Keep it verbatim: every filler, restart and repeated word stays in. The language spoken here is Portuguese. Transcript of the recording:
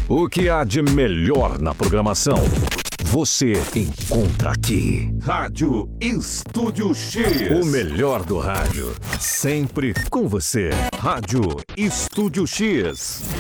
O que há de melhor na programação, você encontra aqui. Rádio Estúdio X. O melhor do rádio, sempre com você. Rádio Estúdio X.